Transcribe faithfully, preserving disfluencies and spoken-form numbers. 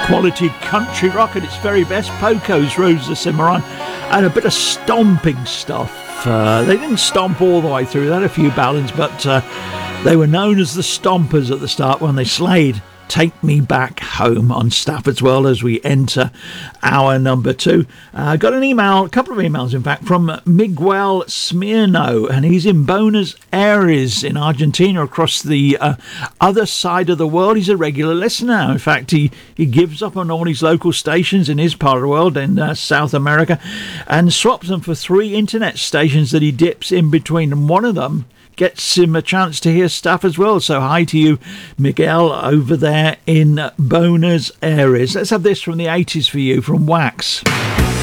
quality country rock at its very best. Poco's Rosa Cimarron, and a bit of stomping stuff. Uh, they didn't stomp all the way through. They had a few ballads, but uh, they were known as the Stompers at the start when they slayed Take Me Back Home on Stafford's World as we enter hour number two. I uh, got an email, a couple of emails in fact, from Miguel Smirno, and he's in Buenos Aires in Argentina, across the uh, other side of the world. He's a regular listener. In fact, he, he gives up on all his local stations in his part of the world, in uh, South America, and swaps them for three internet stations that he dips in between, and one of them gets him a chance to hear stuff as well. So hi to you, Miguel, over there in Buenos Aires. Let's have this from the eighties for you, from Wax.